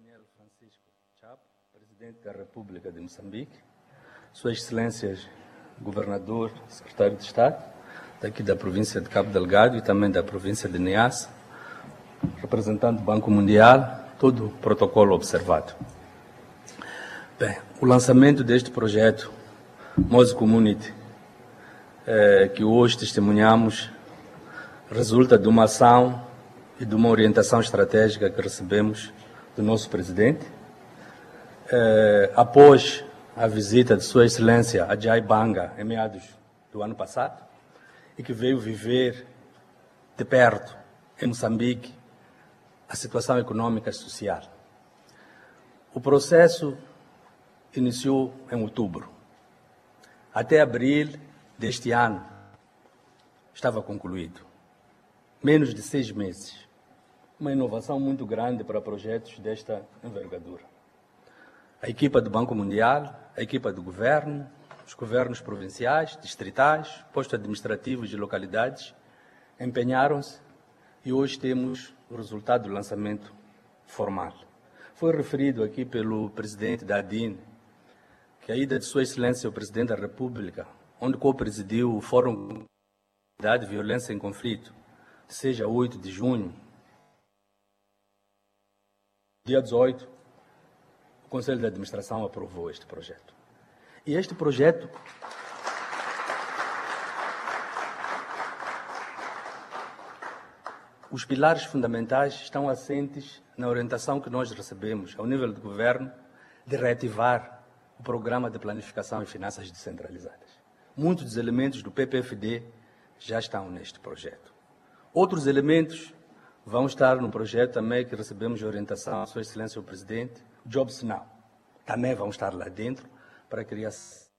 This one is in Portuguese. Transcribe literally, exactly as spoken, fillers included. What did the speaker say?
Daniel Francisco Chapo, Presidente da República de Moçambique, Suas Excelências, Governador, Secretário de Estado, daqui da província de Cabo Delgado e também da província de Niassa, representante do Banco Mundial, todo o protocolo observado. Bem, o lançamento deste projeto Mose Community, eh, que hoje testemunhamos, resulta de uma ação e de uma orientação estratégica que recebemos do nosso Presidente, eh, após a visita de Sua Excelência Ajay Banga, em meados do ano passado, e que veio viver de perto, em Moçambique, a situação econômica e social. O processo iniciou em outubro. Até abril deste ano estava concluído. Menos de seis meses. Uma inovação muito grande para projetos desta envergadura. A equipa do Banco Mundial, a equipa do Governo, os governos provinciais, distritais, postos administrativos de localidades, empenharam-se e hoje temos o resultado do lançamento formal. Foi referido aqui pelo Presidente da A D I N que a ida de Sua Excelência, o Presidente da República, onde co-presidiu o Fórum de Violência em Conflito, seja oito de junho, dia dezoito, o Conselho de Administração aprovou este projeto. E este projeto os pilares fundamentais estão assentes na orientação que nós recebemos, ao nível do Governo, de reativar o Programa de Planificação e Finanças Descentralizadas. Muitos dos elementos do P P F D já estão neste projeto. Outros elementos vão estar no projeto também que recebemos de orientação à Sua Excelência o Presidente, Jobs Now. Também vão estar lá dentro para criar